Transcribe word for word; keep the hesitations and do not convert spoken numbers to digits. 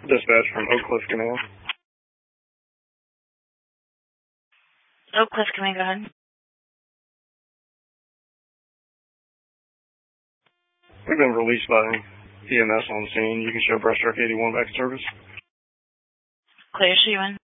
Dispatch from Oak Cliff Command. Oak Cliff Command, go ahead. We've been released by E M S on scene. You can show Breaststroke eighty-one back in service. Clear, see you in.